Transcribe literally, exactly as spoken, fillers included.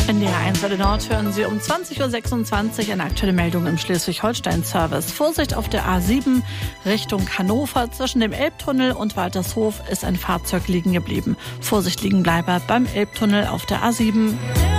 In der eins Nord hören Sie um zwanzig Uhr sechsundzwanzig eine aktuelle Meldung im Schleswig-Holstein-Service. Vorsicht auf der A sieben Richtung Hannover. Zwischen dem Elbtunnel und Waltershof ist ein Fahrzeug liegen geblieben. Vorsicht liegen bleibe beim Elbtunnel auf der A sieben.